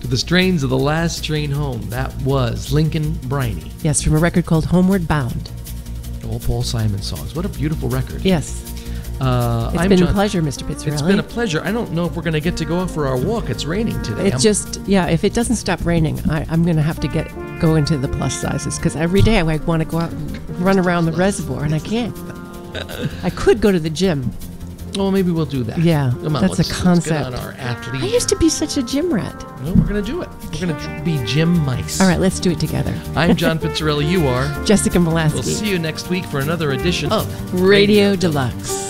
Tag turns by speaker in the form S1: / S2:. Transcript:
S1: the strains of The Last Train Home. That was Lincoln Briney.
S2: Yes, from a record called Homeward Bound.
S1: All Paul Simon songs. What a beautiful record.
S2: Yes.
S1: It's
S2: been a pleasure, Mr. Pizzarelli.
S1: It's been a pleasure. I don't know if we're going to get to go out for our walk. It's raining today.
S2: It's if it doesn't stop raining, I'm going to have to go into the plus sizes, because every day I want to go out and run around the reservoir, and I can't. I could go to the gym.
S1: Well, maybe we'll do that.
S2: Yeah,
S1: Come on,
S2: that's a concept.
S1: Let's get on our athlete.
S2: I used to be such a gym rat.
S1: No, we're going to do it. We're going to be gym mice.
S2: All right, let's do it together.
S1: I'm John Pizzarelli. You are
S2: Jessica Molaski.
S1: We'll see you next week for another edition of
S2: Radio Deluxe.